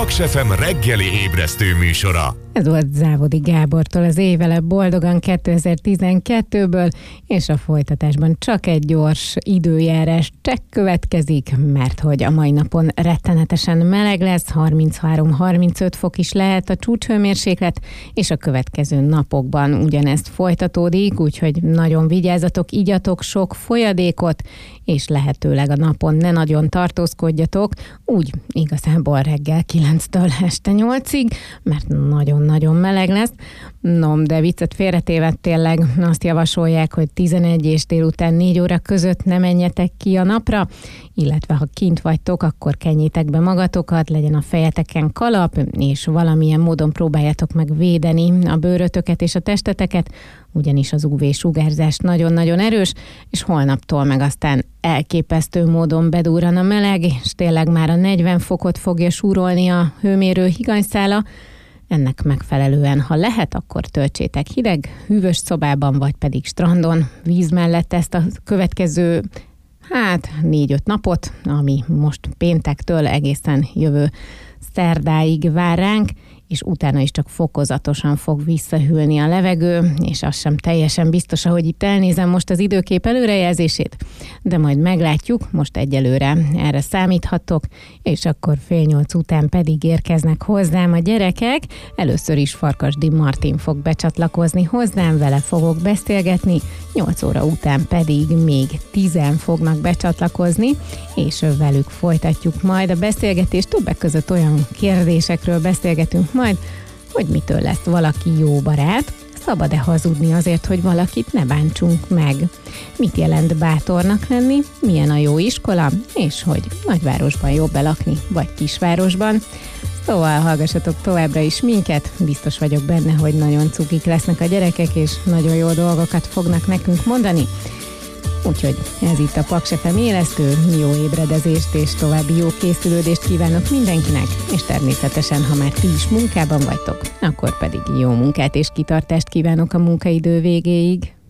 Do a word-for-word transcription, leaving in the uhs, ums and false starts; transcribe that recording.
Paks ef em reggeli ébresztő műsora. Ez volt Závodi Gábortól az Évele boldogan kétezer-tizenkettőből, és a folytatásban csak egy gyors időjárás csekk következik, mert hogy a mai napon rettenetesen meleg lesz, harminchárom-harmincöt fok is lehet a csúcshőmérséklet, és a következő napokban ugyanezt folytatódik, úgyhogy nagyon vigyázzatok, igyatok sok folyadékot, és lehetőleg a napon ne nagyon tartózkodjatok, úgy igazából reggel kilenctől este nyolcig, mert nagyon-nagyon meleg lesz. No, de viccet félretéve tényleg azt javasolják, hogy tizenegy és délután négy óra között ne menjetek ki a napra, illetve ha kint vagytok, akkor kenjétek be magatokat, legyen a fejeteken kalap, és valamilyen módon próbáljátok meg védeni a bőrötöket és a testeteket, ugyanis az ú vé-sugárzás nagyon-nagyon erős, és holnaptól meg aztán elképesztő módon bedurran a meleg, és tényleg már a negyven fokot fogja súrolni a hőmérő higanyszála. Ennek megfelelően, ha lehet, akkor töltsétek hideg, hűvös szobában, vagy pedig strandon, víz mellett ezt a következő, hát négy-öt napot, ami most péntektől egészen jövő szerdáig vár ránk, és utána is csak fokozatosan fog visszahűlni a levegő, és az sem teljesen biztos, ahogy itt elnézem most az időkép előrejelzését, de majd meglátjuk, most egyelőre erre számíthatok, és akkor fél nyolc után pedig érkeznek hozzám a gyerekek. Először is Farkasdi Martin fog becsatlakozni hozzám, vele fogok beszélgetni, nyolc óra után pedig még tízen fognak becsatlakozni, és velük folytatjuk majd a beszélgetést. Többek között olyan kérdésekről beszélgetünk majd, hogy mitől lesz valaki jó barát, szabad-e hazudni azért, hogy valakit ne bántsunk meg, mit jelent bátornak lenni, milyen a jó iskola, és hogy nagyvárosban jobb lakni, vagy kisvárosban. Szóval hallgassatok továbbra is minket, biztos vagyok benne, hogy nagyon cukik lesznek a gyerekek, és nagyon jó dolgokat fognak nekünk mondani. Úgyhogy ez itt a Paks ef em élesztő, jó ébredezést és további jó készülődést kívánok mindenkinek, és természetesen, ha már ti is munkában vagytok, akkor pedig jó munkát és kitartást kívánok a munkaidő végéig.